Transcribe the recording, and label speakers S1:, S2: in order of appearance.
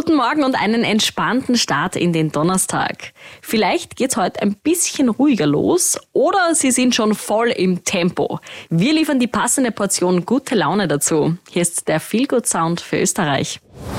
S1: Guten Morgen und einen entspannten Start in den Donnerstag. Vielleicht geht's heute ein bisschen ruhiger los oder Sie sind schon voll im Tempo. Wir liefern die passende Portion gute Laune dazu. Hier ist der Feel-Good-Sound für Österreich.